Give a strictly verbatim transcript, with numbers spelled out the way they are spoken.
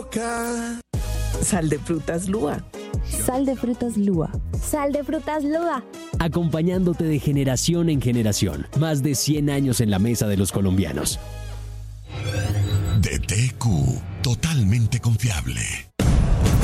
boca. Sal de frutas Lúa. Sal de frutas Lúa. Sal de frutas Lúa. Acompañándote de generación en generación. Más de cien años en la mesa de los colombianos. D T Q, totalmente confiable.